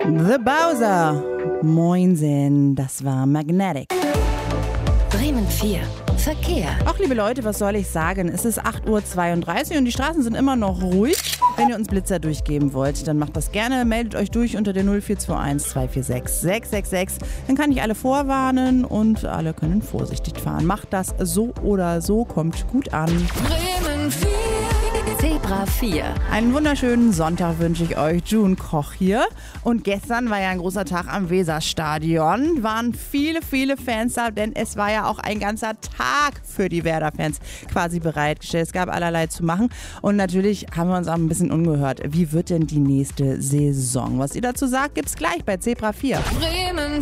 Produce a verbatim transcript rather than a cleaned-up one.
The Bowser. Moinsen, das war Magnetic. Bremen vier. Verkehr. Ach, liebe Leute, was soll ich sagen? Es ist acht Uhr zweiunddreißig und die Straßen sind immer noch ruhig. Wenn ihr uns Blitzer durchgeben wollt, dann macht das gerne. Meldet euch durch unter der null vier zwei eins zwei vier sechs sechs sechs sechs. Dann kann ich alle vorwarnen und alle können vorsichtig fahren. Macht das so oder so, kommt gut an. Bremen vier. Zebra vier. Einen wunderschönen Sonntag wünsche ich euch. June Koch hier. Und gestern war ja ein großer Tag am Weserstadion. Waren viele, viele Fans da, denn es war ja auch ein ganzer Tag für die Werder-Fans quasi bereitgestellt. Es gab allerlei zu machen. Und natürlich haben wir uns auch ein bisschen umgehört. Wie wird denn die nächste Saison? Was ihr dazu sagt, gibt's gleich bei Zebra vier. Bremen